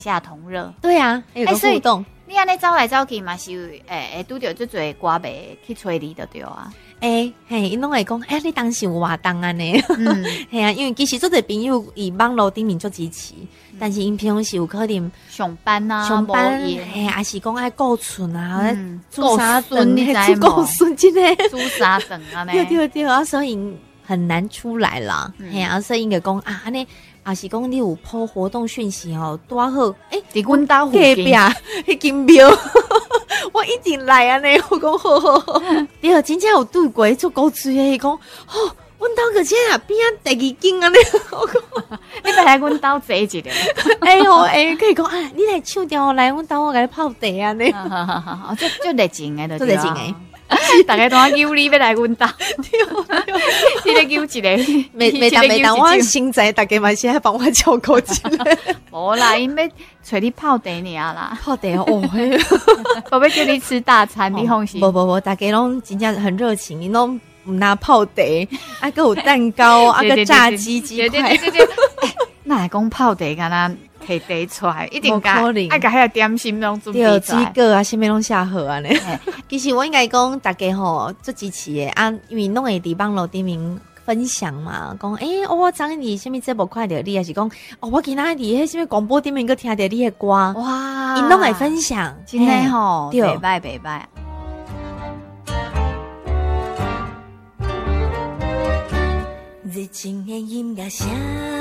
下同热。 对啊，有个互动。 你安尼走来走去嘛是会拄着最侪歌迷去催你就对啊。 嘿，因拢会讲，你当时有活动安尼，嘿啊，因为其实做者朋友以网络顶面做支持，但是因平时有可能上班啊， 上班，嘿，还是讲爱顾厝啊， 顾孙，你知无？ 顾孙真诶， 煮沙顿啊， 对啊，所以很难出来啦，嘿啊，所以应该讲啊，安尼。啊是讲你有po活动讯息哦，多好！ 伫阮家附近， 迄间庙，我一定来啊！呢，我讲好，对，真正有对过做古锥的，伊讲哦，阮兜个这啊边啊第二间啊呢，我讲你来阮兜坐一下， 可以讲啊，你来唱调来阮兜我甲你泡茶啊呢， 就热情的， 就热情的。 大家都要揪你要来阮家，你咧揪一个， 每当我现在大家嘛是在帮我照顾一下， 无啦，因要找你泡茶尔啦， 泡茶哦， 宝贝叫你吃大餐，你放心， 不，大家拢真正很热情，你拢唔拿泡茶，还有蛋糕，啊个炸鸡鸡块， 那来讲泡茶敢若。摕茶出来，一定甲爱甲迄个点心拢准备出来。 几个啊，啥物拢下好啊呢？其实我应该讲，大家吼做支持的啊，因为拢会伫网络顶面分享嘛，讲我昨日伫啥物节目看到你，还是讲我今仔日迄啥物广播顶面个听到你的歌， 哇， 因拢会分享， 真诶吼，袂歹。 热情的音乐声。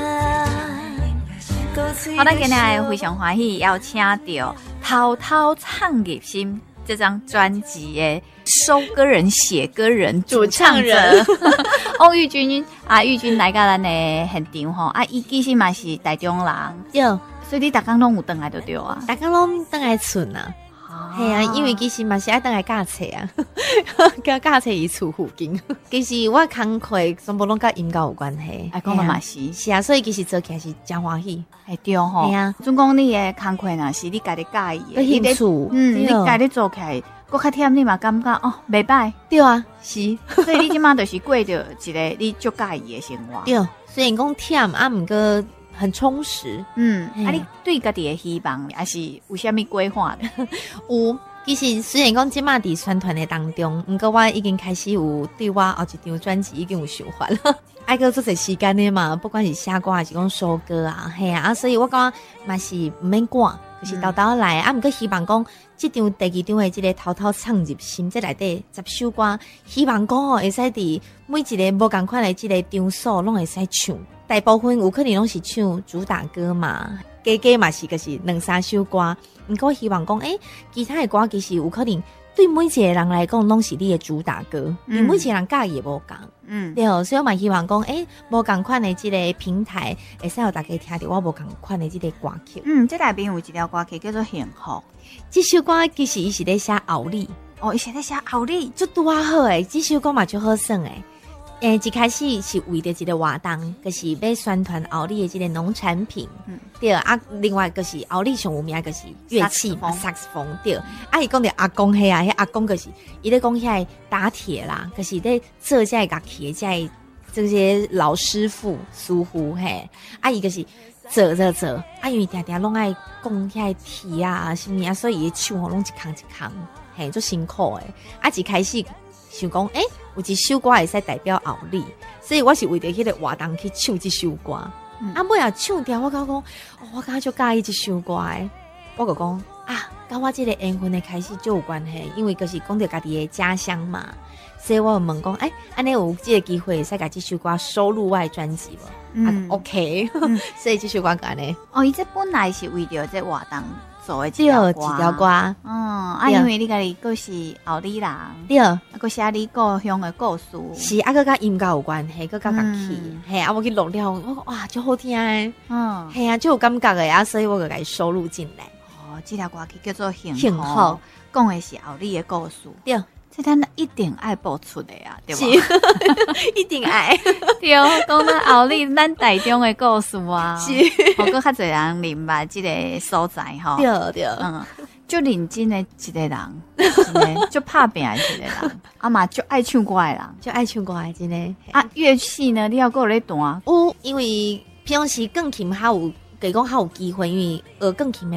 好，咱今日非常欢喜，邀请到滔滔唱入心这张专辑的收歌人、写歌人、主唱人翁玉君啊，玉君来到咱的现场吼啊，伊其实嘛是台中人， 对， 所以你逐工拢有回来就对啊， 逐工拢回来厝啊。嘿啊，因为其实嘛是爱等来教册啊，教册伊厝附近。其实我工课全部拢甲音乐有关系， 讲嘛是啊，所以其实做起来是真欢喜， 对吼。嘿啊，总讲你的工课若是你家己介意的， 兴趣， 你家己做起来，搁较忝你嘛感觉袂歹， 对啊，是。 所以你即马就是过着一个你足介意的生活， 对。虽然讲忝啊，毋过很充实， 你对家己的希望还是有啥物规划的？ 有，其实虽然讲即马伫宣传的当中，毋过我已经开始有对我后一张专辑已经有想法了，爱个做些时间的嘛，不管是写歌还是讲收歌啊，嘿啊，所以我感觉嘛是毋免赶，就是豆豆来啊，毋过希望讲即张第二张的即个滔滔唱入心，这内底10首歌，希望讲会使伫每一个无共款的即个场所拢会使唱。大部分有可能拢是唱主打歌嘛，加嘛是就是2-3首歌。毋过希望讲，其他的歌其实有可能对每一个人来讲拢是你的主打歌，每一个人介意无共，对，所以我嘛希望讲，无共款的即个平台，会使互大家听到我无共款的即个歌曲。 这内边有一条歌曲叫做《幸福》， 这首歌其实伊是咧写后里， 伊是咧写后里， 就拄好诶，这首歌嘛就好耍诶。一开始是为着一个活动，就是要宣传后里的这个农产品，对啊。另外就是后里上有名就是乐器嘛，萨克斯风对。啊，伊讲着阿公迄啊，迄阿公就是伊咧讲遐打铁啦，就是咧做这乐器的这些老师傅师傅嘿。啊，伊就是做，啊，因为定定拢爱讲遐铁啊，什么啊，所以伊手吼拢一空一空，嘿，足辛苦诶。啊，一开始想讲，有一首歌会使代表后里，所以我是为着迄个活动去唱这首歌。啊，尾啊唱掉，我感觉讲，我感觉就介意这首歌诶。我就讲啊，跟我这个缘分的开始就有关系，因为就是讲到家己的家乡嘛，所以我就问讲，安尼有这个机会使把这首歌收入我的专辑无？OK， 所以这首歌安尼。 伊这本来是为着这活动。做的一条歌， 因为你家己佫是后里人， 对， 佫写你故乡的故事， 是佫甲音乐有关系，佫甲乐器，嘿，我去录了，我哇，就好听诶，嘿啊，就有感觉诶啊，所以我就甲伊收录进来。 这条歌曲叫做《幸福》，讲的是后里的故事， 对。 这咱一定爱播出的啊，对吧？ 一定爱， 对，讲到后里咱台中的故事啊， 是， 我搁较侪人明白这个所在哈。 对， 就认真的一个人，真的就拍拼的一个人，嘛就爱唱歌的人， 就爱唱歌的真的。 啊，乐器呢，你要搁咧弹？ 有，因为平时钢琴还有，讲还有机会，因为钢琴的